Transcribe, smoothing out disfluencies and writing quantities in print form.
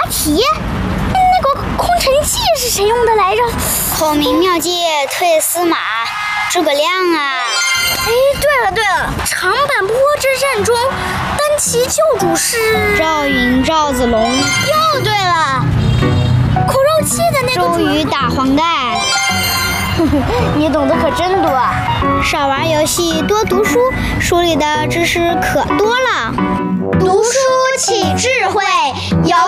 题。那个空城计是谁用的来着？ 孔明妙计退司马，诸葛亮啊！ 哎，对了，长坂坡之战中，单骑救主是赵云、赵子龙。 又对了，苦肉计的那个周瑜打黄盖。 你懂得可真多啊！ 少玩游戏，多读书，书里的知识可多了。 读书起智慧，有